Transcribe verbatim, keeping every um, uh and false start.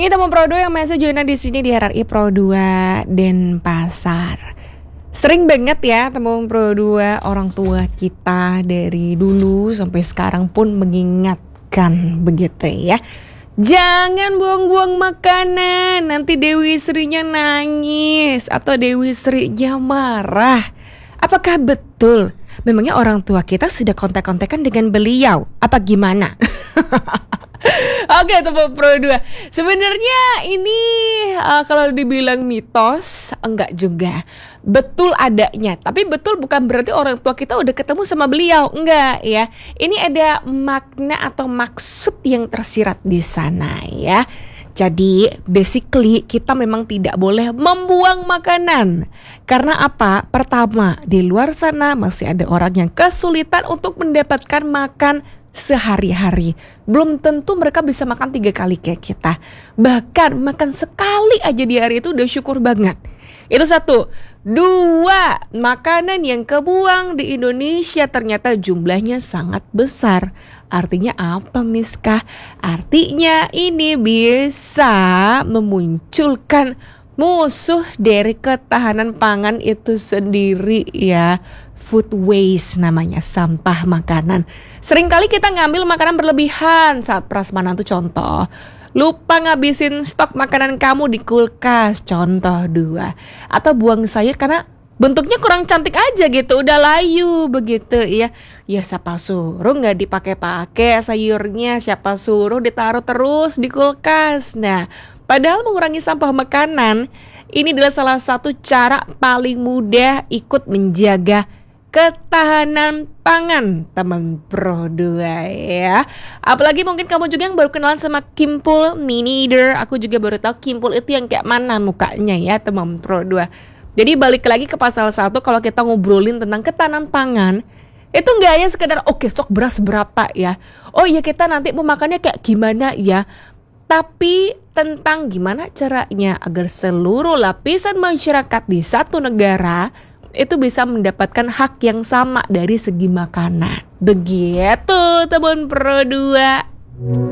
Ini teman Pro dua yang masih join di sini di R R I Pro dua Denpasar. Sering banget ya teman Pro dua, orang tua kita dari dulu sampai sekarang pun mengingatkan begitu ya. Jangan buang-buang makanan, nanti Dewi Srinya nangis atau Dewi Srinya marah. Apakah betul? Memangnya orang tua kita sudah kontak-kontakan dengan beliau? Apa gimana? Oke teman Pro dua, sebenarnya ini uh, kalau dibilang mitos, enggak juga. Betul adanya, tapi betul bukan berarti orang tua kita udah ketemu sama beliau, enggak ya. Ini ada makna atau maksud yang tersirat di sana ya. Jadi basically kita memang tidak boleh membuang makanan. Karena apa? Pertama, di luar sana masih ada orang yang kesulitan untuk mendapatkan makan sehari-hari. Belum tentu mereka bisa makan tiga kali kayak kita. Bahkan makan sekali aja di hari itu udah syukur banget. Itu satu. Dua, makanan yang kebuang di Indonesia ternyata jumlahnya sangat besar. Artinya apa Miska? Artinya ini bisa memunculkan musuh dari ketahanan pangan itu sendiri ya. Food waste namanya, sampah makanan. Seringkali kita ngambil makanan berlebihan saat prasmanan tuh contoh. Lupa ngabisin stok makanan kamu di kulkas, contoh dua. Atau buang sayur karena bentuknya kurang cantik aja gitu, udah layu begitu ya. Ya siapa suruh gak dipakai-pakai sayurnya, siapa suruh ditaruh terus di kulkas. Nah, padahal mengurangi sampah makanan ini adalah salah satu cara paling mudah ikut menjaga ketahanan pangan teman Pro dua ya. Apalagi mungkin kamu juga yang baru kenalan sama Kimpul, me neither. Aku juga baru tahu Kimpul itu yang kayak mana mukanya ya teman Pro dua. Jadi balik lagi ke pasal satu, kalau kita ngobrolin tentang ketahanan pangan, itu nggak hanya sekedar oke okay, stok beras berapa ya. Oh iya kita nanti mau makannya kayak gimana ya. Tapi tentang gimana caranya agar seluruh lapisan masyarakat di satu negara itu bisa mendapatkan hak yang sama dari segi makanan. Begitu teman Pro dua.